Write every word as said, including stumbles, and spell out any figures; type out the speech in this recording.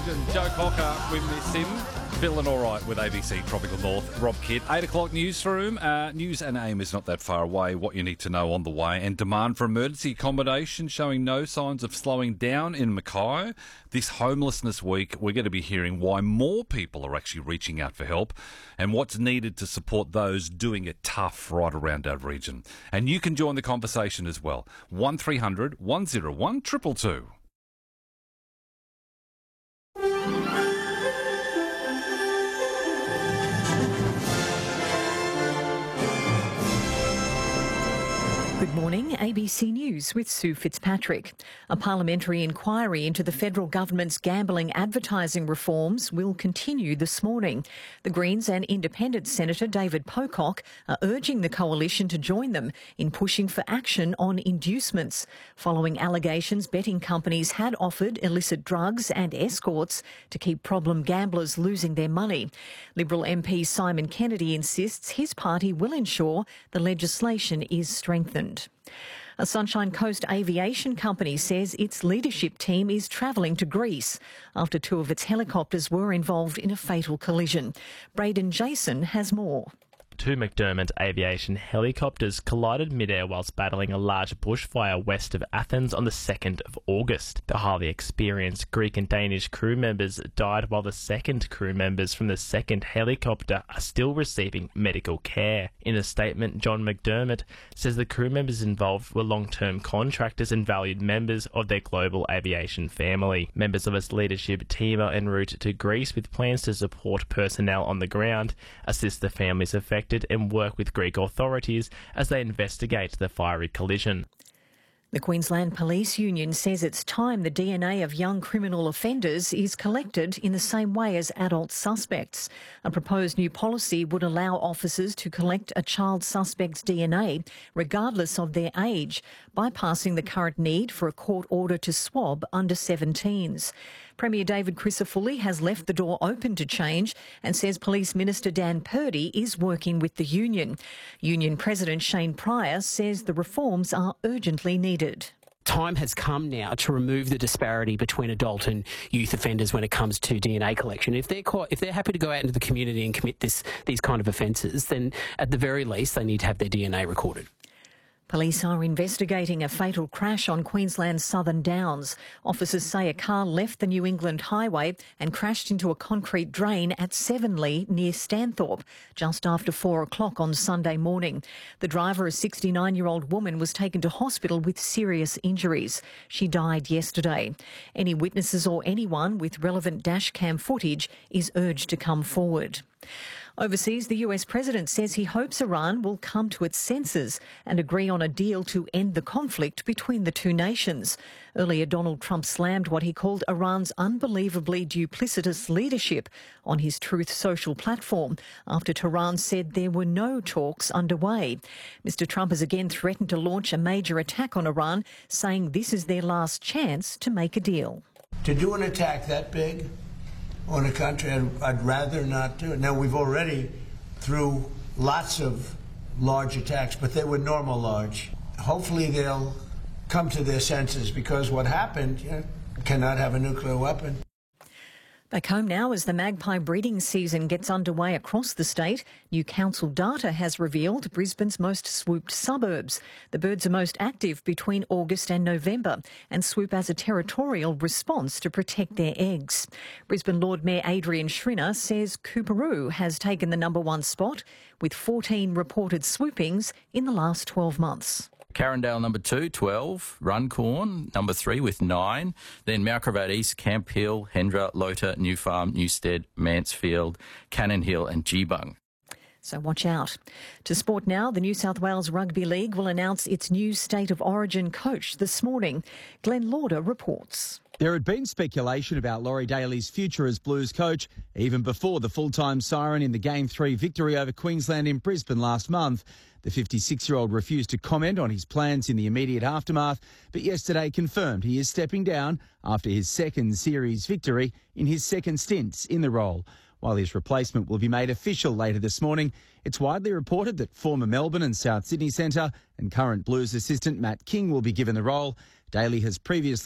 legend, Joe Cocker, we miss him. Feeling all right with A B C Tropical North. Rob Kidd, eight o'clock newsroom. Uh, news and aim is not that far away. What you need to know on the way. And demand for emergency accommodation showing no signs of slowing down in Mackay. This homelessness week, we're going to be hearing why more people are actually reaching out for help and what's needed to support those doing it tough right around our region. And you can join the conversation as well. one three hundred one oh one two two two. Good morning, A B C News with Sue Fitzpatrick. A parliamentary inquiry into the federal government's gambling advertising reforms will continue this morning. The Greens and Independent Senator David Pocock are urging the coalition to join them in pushing for action on inducements, following allegations betting companies had offered illicit drugs and escorts to keep problem gamblers losing their money. Liberal M P Simon Kennedy insists his party will ensure the legislation is strengthened. A Sunshine Coast aviation company says its leadership team is travelling to Greece after two of its helicopters were involved in a fatal collision. Braden Jason has more. Two McDermott aviation helicopters collided mid-air whilst battling a large bushfire west of Athens on the second of August. The highly experienced Greek and Danish crew members died while the second crew members from the second helicopter are still receiving medical care. In a statement, John McDermott says the crew members involved were long-term contractors and valued members of their global aviation family. Members of its leadership team are en route to Greece with plans to support personnel on the ground, assist the families affected and work with Greek authorities as they investigate the fiery collision. The Queensland Police Union says it's time the D N A of young criminal offenders is collected in the same way as adult suspects. A proposed new policy would allow officers to collect a child suspect's D N A regardless of their age, bypassing the current need for a court order to swab under seventeens. Premier David Crisafulli has left the door open to change and says Police Minister Dan Purdy is working with the union. Union President Shane Pryor says the reforms are urgently needed. Time has come now to remove the disparity between adult and youth offenders when it comes to D N A collection. If they're quite, if they're happy to go out into the community and commit this these kind of offences, then at the very least they need to have their D N A recorded. Police are investigating a fatal crash on Queensland's Southern Downs. Officers say a car left the New England Highway and crashed into a concrete drain at Severnley near Stanthorpe just after four o'clock on Sunday morning. The driver, a sixty-nine-year-old woman, was taken to hospital with serious injuries. She died yesterday. Any witnesses or anyone with relevant dashcam footage is urged to come forward. Overseas, the U S president says he hopes Iran will come to its senses and agree on a deal to end the conflict between the two nations. Earlier, Donald Trump slammed what he called Iran's unbelievably duplicitous leadership on his Truth Social platform after Tehran said there were no talks underway. Mister Trump has again threatened to launch a major attack on Iran, saying this is their last chance to make a deal. To do an attack that big on a country, I'd, I'd rather not do it. Now, we've already, through lots of large attacks, but they were normal large. Hopefully they'll come to their senses, because what happened, you know, cannot have a nuclear weapon. Back home now, as the magpie breeding season gets underway across the state, new council data has revealed Brisbane's most swooped suburbs. The birds are most active between August and November and swoop as a territorial response to protect their eggs. Brisbane Lord Mayor Adrian Schrinner says Coorparoo has taken the number one spot with fourteen reported swoopings in the last twelve months. Carindale number two, twelve. Runcorn number three with nine. Then Mount Gravatt East, Camp Hill, Hendra, Lota, New Farm, Newstead, Mansfield, Cannon Hill and Geebung. So watch out. To sport now, the New South Wales Rugby League will announce its new State of Origin coach this morning. Glenn Lauder reports. There had been speculation about Laurie Daly's future as Blues coach even before the full-time siren in the Game three victory over Queensland in Brisbane last month. The fifty-six-year-old refused to comment on his plans in the immediate aftermath, but yesterday confirmed he is stepping down after his second series victory in his second stints in the role. While his replacement will be made official later this morning, it's widely reported that former Melbourne and South Sydney centre and current Blues assistant Matt King will be given the role. Daly has previously